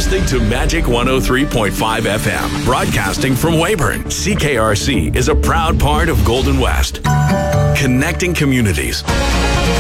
listening to Magic 103.5 FM, broadcasting from Weyburn. CKRC is a proud part of Golden West, connecting communities.